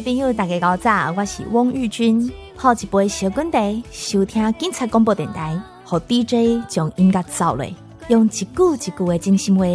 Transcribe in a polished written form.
位朋友大家好早，我是汪玉君，泡一杯小滚茶，收听警察广播电台，和 DJ 将音乐走嘞，用一句一句的真心话